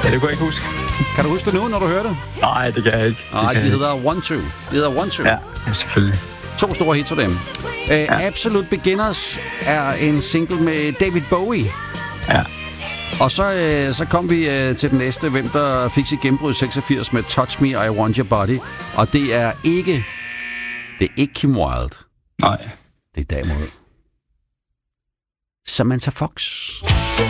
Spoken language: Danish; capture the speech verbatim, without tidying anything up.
Ja, det kunne jeg ikke huske. Kan du huske det nu, når du hører det? Nej, det kan jeg ikke. Nej, de hedder One Two. De hedder One Two. Ja, ja, selvfølgelig. To store hits for dem. Uh, ja. Absolute Beginners er en single med David Bowie. Ja. Og så, uh, så kom vi uh, til den næste, hvem der fik sit gennembrud i seksogfirs med Touch Me, I Want Your Body. Og det er ikke, det er ikke Kim Wilde. Nej. Det er derimod Samantha Fox.